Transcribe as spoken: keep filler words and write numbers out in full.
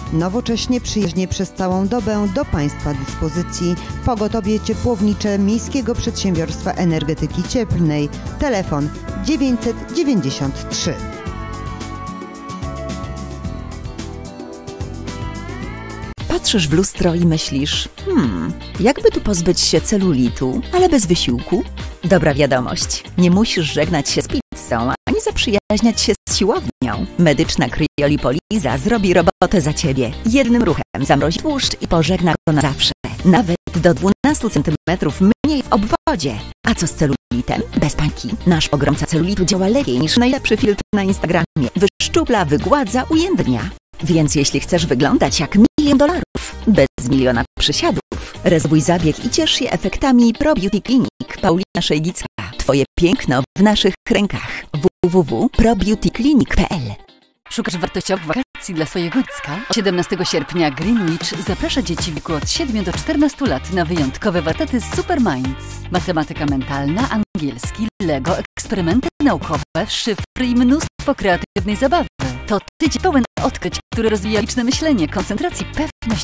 Nowocześnie, przyjaźnie przez całą dobę do Państwa dyspozycji. Pogotowie ciepłownicze Miejskiego Przedsiębiorstwa Energetyki Cieplnej. Telefon dziewięćset dziewięćdziesiąt trzy. Patrzysz w lustro i myślisz, hmm, jakby tu pozbyć się celulitu, ale bez wysiłku? Dobra wiadomość, nie musisz żegnać się z pizzą, ani zaprzyjaźniać się z siłownią. Medyczna kryolipoliza zrobi robotę za Ciebie. Jednym ruchem zamrozi tłuszcz i pożegna go na zawsze. Nawet do dwunastu centymetrów mniej w obwodzie. A co z celulitem? Bez pańki. Nasz pogromca celulitu działa lepiej niż najlepszy filtr na Instagramie. Wyszczupla, wygładza, ujędrnia. Więc jeśli chcesz wyglądać jak milion dolarów, bez miliona przysiadów, rezerwuj zabieg i ciesz się efektami Pro Beauty Clinic. Paulina Szejgicka. Twoje piękno w naszych rękach. w w w kropka pro beauty clinic kropka p l. Szukasz wartościowych wakacji dla swojego dziecka? siedemnastego sierpnia Greenwich zaprasza dzieci w wieku od siedmiu do czternastu lat na wyjątkowe warsztaty Super Minds. Matematyka mentalna, angielski, Lego, eksperymenty naukowe, szyfry i mnóstwo kreatywnej zabawy. To tydzień pełen odkryć, które rozwija liczne myślenie, koncentrację, pewność